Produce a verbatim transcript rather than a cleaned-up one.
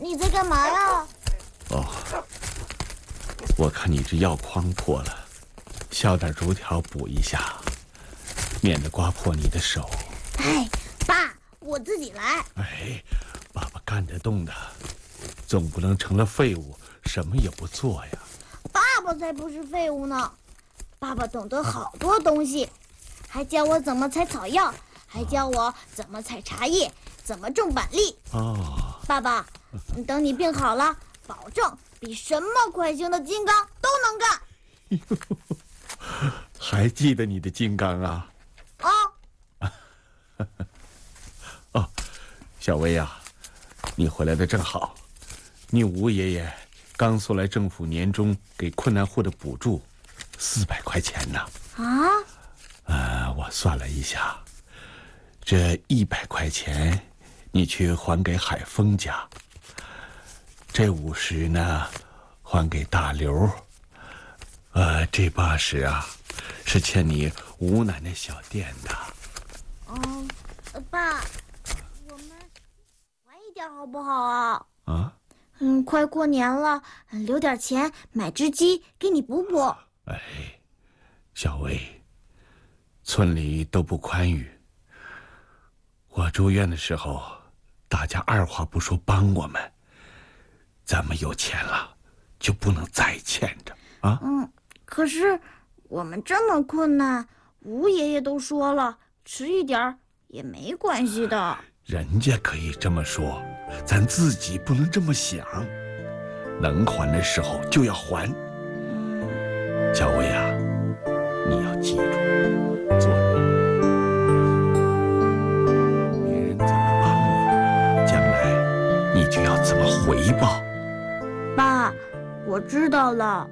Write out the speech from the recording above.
你在干嘛呀？ 哦，我看你这药筐破了，削点竹条补一下，免得刮破你的手。 哎，爸，我自己来。 哎，爸爸干得动的，总不能成了废物，什么也不做呀。 爸爸才不是废物呢，爸爸懂得好多东西，还教我怎么采草药，还教我怎么采茶叶，怎么种板栗。 哦， 爸爸，等你病好了，保证比什么款型的金刚都能干。 还记得你的金刚啊？ 啊！ 哦，小薇呀、啊，你回来的正好，你吴爷爷刚送来政府年终给困难户的补助，四百块钱呢。 啊？ 呃，我算了一下，这一百块钱你去还给海峰家，这五十呢还给大刘，呃，这八十啊是欠你吴奶奶小店的。 嗯，爸，我们还一点好不好啊？ 啊？ 嗯，快过年了，留点钱买只鸡给你补补。 哎，小薇，村里都不宽裕。我住院的时候，大家二话不说帮我们。咱们有钱了，就不能再欠着啊。 嗯，可是我们这么困难，吴爷爷都说了，迟一点也没关系的。 人家可以这么说，咱自己不能这么想。能还的时候就要还。小薇啊，你要记住，做人，别人怎么帮你，将来你就要怎么回报。 爸，我知道了。